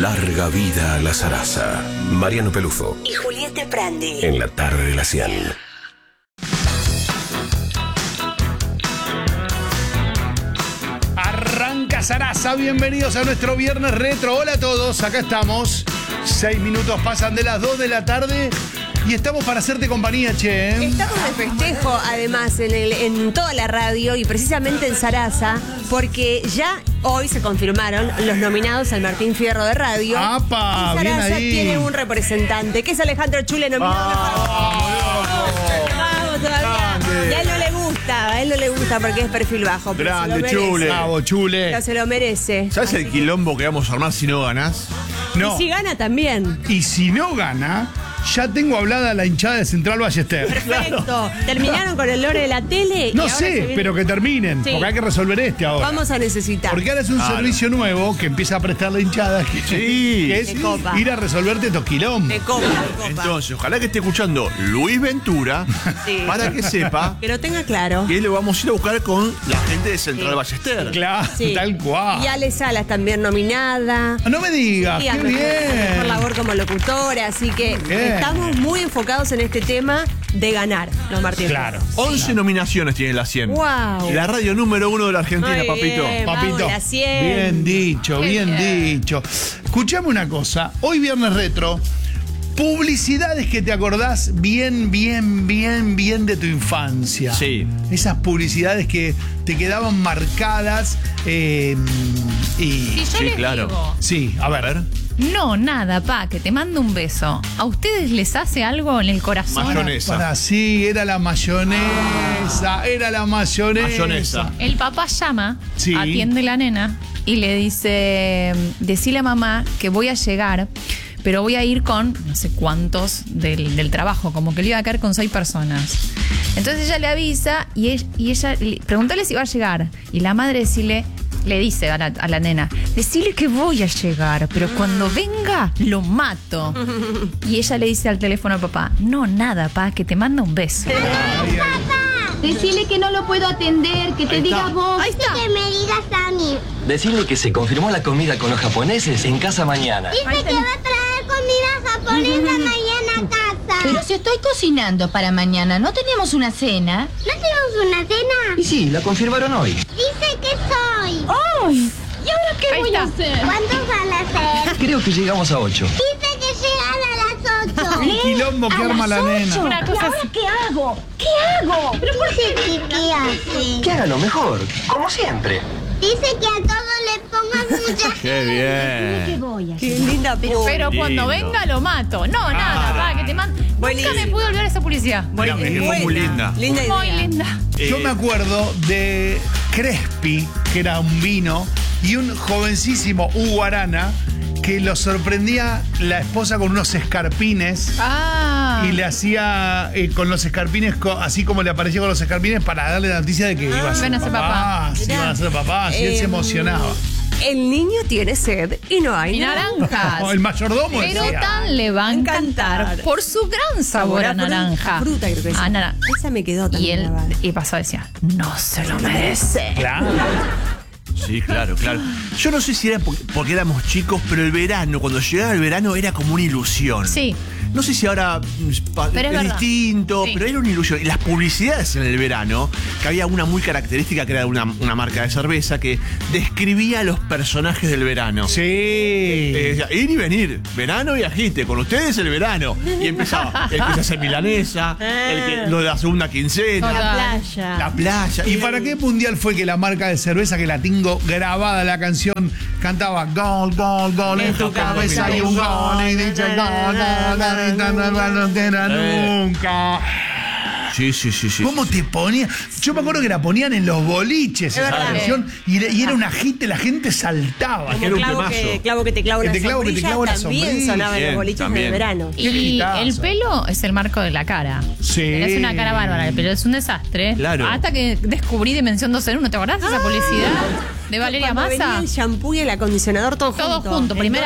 Larga vida a la zaraza. Mariano Pelufo y Julieta Prandi. En la tarde de la 100. Arranca Zaraza, bienvenidos a nuestro Viernes Retro. Hola a todos, acá estamos. 6 minutos pasan de las 2 de la tarde y estamos para hacerte compañía, che. Estamos de festejo, además, en toda la radio y precisamente en Zaraza, porque ya hoy se confirmaron los nominados al Martín Fierro de Radio. ¡Apa! Y Bien Zaraza ahí. tiene un representante, que es Alejandro Chule, nominado Vamos todavía. Y a él no le gusta, porque es perfil bajo. Pero Grande, se lo merece. Chule. Bravo, Chule. Pero se lo merece. ¿Sabes el quilombo que vamos a armar si no ganás? No. Y si gana también. Y si no gana, ya tengo hablada la hinchada de Central Ballester. Perfecto. Terminaron con el lore de la tele. y No ahora se sé, viene- pero que terminen, Sí. porque hay que resolver este ahora. Vamos a necesitar. Porque ahora es un servicio nuevo que empieza a prestar la hinchada, que, Sí. que es Me copa. ir a resolverte estos quilombos. Me copa. Entonces, ojalá que esté escuchando Luis Ventura Sí. para que sepa Que lo tenga claro. que lo vamos a ir a buscar con la gente de Central Ballester. Claro, Sí. tal cual. Y Ale Salas también nominada. No me digas, Sí, qué a mejor bien. labor como locutora, así que Bien. estamos muy enfocados en este tema de ganar los Martínez. Claro. 11 nominaciones tiene la 100. Wow. La radio número 1 de la Argentina, Muy papito. bien. Vamos, Papito, la 100. bien dicho, bien dicho. Escuchame una cosa, hoy Viernes Retro, publicidades que te acordás bien de tu infancia. Sí. Esas publicidades que te quedaban marcadas y... Si yo Sí, les claro. digo, Sí, a ver. no, nada, pa, que te mando un beso. ¿A ustedes les hace algo en el corazón? Mayonesa. Para sí, era la mayonesa, era la mayonesa. Mayonesa. El papá llama, Sí. atiende la nena y le dice, decile a mamá que voy a llegar, pero voy a ir con no sé cuántos del trabajo, como que le iba a caer con 6 personas. Entonces ella le avisa y ella pregúntale si va a llegar. Y la madre le dice a la nena, decile que voy a llegar, pero cuando venga lo mato. Y ella le dice al teléfono al papá, no, nada, pa, que te manda un beso. Decirle que no lo puedo atender, que te diga vos. Ahí está. Que me digas a mí. Decirle que se confirmó la comida con los japoneses en casa mañana. Dice que va a traer comida japonesa mañana a casa. Pero si estoy cocinando para mañana, ¿no tenemos una cena? ¿No tenemos una cena? Y sí, la confirmaron hoy. Dice que soy. ¡Ay! ¿Y ahora qué Ahí voy a está. hacer? ¿Cuántos van a ser? Creo que llegamos a 8. Dice que llegan a las 8. El quilombo que arma la nena. Una ¿Y cosa ahora así. qué hago? ¿Qué hago? ¿Pero por qué? ¿Qué hace? Que haga lo mejor, como siempre. Dice que a todos le pongan mucha... Qué bien. ¿Qué voy a hacer? Qué linda Pero cuando Lindo. venga lo mato. No, nada, pa, que te mando. Nunca Buenísimo. me pude olvidar esa publicidad. Mira, es que fue muy linda. Linda idea. Muy linda. Yo me acuerdo de Crespi, que era un vino, y un jovencísimo Hugo Arana, que lo sorprendía la esposa con unos escarpines. Ah. Y le hacía con los escarpines, así como le aparecía con los escarpines, para darle la noticia de que iba a ser Van a ser papá. Sí, iban a ser papás. Y él se emocionaba. El niño tiene sed y no hay Y naranjas. El mayordomo Pero decía. tan le va a encantar por su gran sabor a naranja. Fruta, creo que es. A naranja. Esa me quedó Y también él grabada. y pasó, decía, no se lo merece. Claro. Sí, claro, claro. Yo no sé si era porque éramos chicos, pero el verano, cuando llegaba el verano, era como una ilusión. Sí. No sé si ahora Pero es verdad. distinto, Sí. pero era una ilusión. Y las publicidades en el verano, que había una muy característica que era una marca de cerveza que describía a los personajes del verano. Sí. Decía, ir y venir, verano y agite, con ustedes el verano. Y empezaba el que se hace milanesa, el que lo de la segunda quincena, La playa. la playa. ¿Y para qué mundial fue que la marca de cerveza, que la tengo grabada la canción, cantaba gol, gol, gol, en tu cabeza hay un gol, y dice gol, gol, gol, y no era nunca? Sí, sí, sí, sí. ¿Cómo te ponía? Yo me acuerdo que la ponían en los boliches esa verdad. canción y era un agite, la gente saltaba. Como era un clavo temazo. que te clavo una Que te clavo que te sombrilla, clavo una también sombrilla. sonaba en los Bien, boliches también. del verano. Qué Y hitazo. el pelo es el marco de la cara. Sí. Es una cara bárbara, el pelo es un desastre. Claro. Hasta que descubrí Dimensión 2 en 1, ¿te acordás de esa publicidad? De Valeria Cuando venía Massa. el shampoo y el acondicionador todo Todo junto. junto, primera